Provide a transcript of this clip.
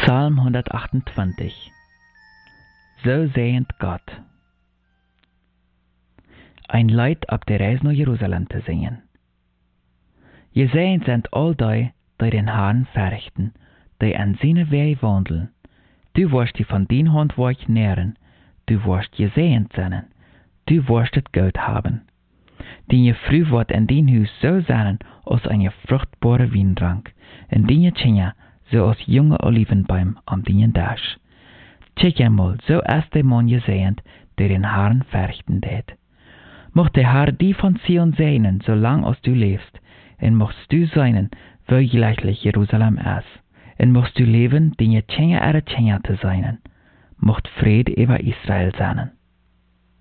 Psalm 128. So sehend Gott. Ein Lied ab der Reis nach Jerusalem te zingen. Gesegend sind all die den Herrn verrichten, die an seine Wege wandeln. Du wirst die von dein Handwerk nähren, du wirst gesegend sein, du wirst es gut haben. Deine Früh wird in dein Haus so sein als eine fruchtbare Weinrank, in deine Kinder so als junge Olivenbaum am deinen Dasch. Check einmal, so ist der Mann gesegend, der den Herrn verrichten tät. Mocht der Herr die von Zion segnen, solang als du lebst, und mochtst du sein, wo gleichlich Jerusalem ist, und mochtst du leben, deine Kinder ihre Kinder zu sein. Mocht Friede über Israel sein.